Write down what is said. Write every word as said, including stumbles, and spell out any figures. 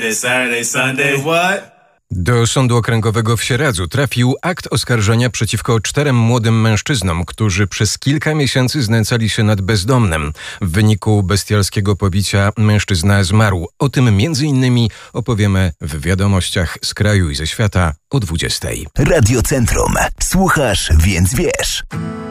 This Saturday, Sunday, what? Do Sądu Okręgowego w Sieradzu trafił akt oskarżenia przeciwko czterem młodym mężczyznom, którzy przez kilka miesięcy znęcali się nad bezdomnym. W wyniku bestialskiego pobicia mężczyzna zmarł. O tym między innymi opowiemy w wiadomościach z kraju i ze świata o dwudziestej. Radio Centrum. Słuchasz, więc wiesz.